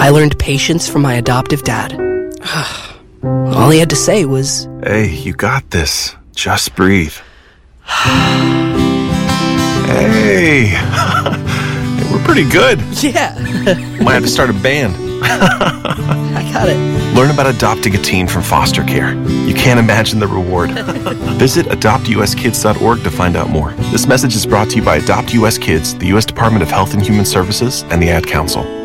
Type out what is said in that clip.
I learned patience from my adoptive dad. All he had to say was, "Hey, you got this. Just breathe." Hey, we're pretty good. yeah, Might have to start a band. I got it. Learn about adopting a teen from foster care. You can't imagine the reward. Visit adoptuskids.org to find out more. This message is brought to you by Adopt US Kids, the U.S. Department of Health and Human Services, and the Ad Council.